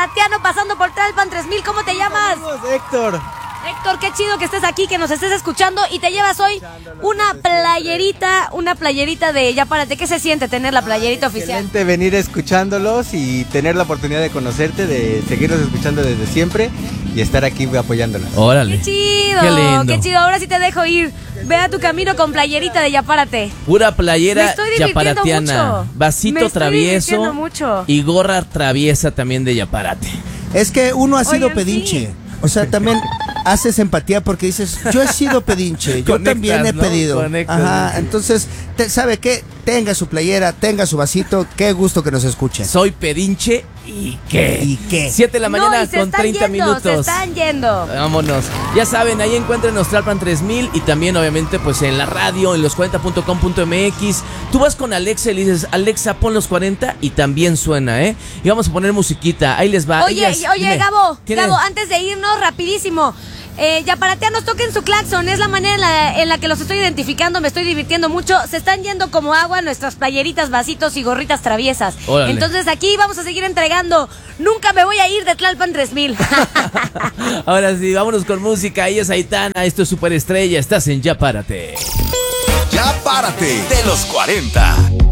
Yaparatiano pasando por Tlalpan 3000. ¿Cómo te llamas? Saludos, Héctor. Héctor, qué chido que estés aquí, que nos estés escuchando y te llevas hoy una playerita de Yapárate. ¿Qué se siente tener la playerita oficial? Excelente venir escuchándolos y tener la oportunidad de conocerte, de seguirlos escuchando desde siempre y estar aquí apoyándolos. Órale. Qué chido, Qué lindo. qué chido. Ahora sí te dejo ir. Ve a tu camino con playerita de Yapárate. Pura Me playera estoy divirtiendo yaparatiana. mucho. Me Vasito estoy travieso divirtiendo mucho. y gorra traviesa también de Yaparate. Es que uno ha sido Oigan, pedinche. sí. O sea, también haces empatía porque dices, yo he sido pedinche, yo Conectas, también he ¿no? pedido. Conectas, Ajá, sí. entonces, ¿sabe qué? Tenga su playera, tenga su vasito, qué gusto que nos escuche. Soy pedinche y qué. ¿Y qué? 7 de la mañana No, y se con están 30 yendo, minutos. Se están yendo. Vámonos. Ya saben, ahí encuéntrenos Tlalpan 3000 y también obviamente pues en la radio, en los40.com.mx. Tú vas con Alexa y le dices, Alexa, pon los 40 y también suena, ¿eh? Y vamos a poner musiquita, ahí les va. Oye, Dime, Gabo, ¿quién Gabo, es? antes de irnos, rapidísimo. Yaparatianos, toquen su claxon, es la manera en la que los estoy identificando, me estoy divirtiendo mucho. Se están yendo como agua nuestras playeritas, vasitos y gorritas traviesas. Órale. Entonces aquí vamos a seguir entregando. Nunca me voy a ir de Tlalpan 3000. Ahora sí, vámonos con música. Ella es Aitana, esto es Superestrella, estás en Ya Párate. Ya párate de los 40.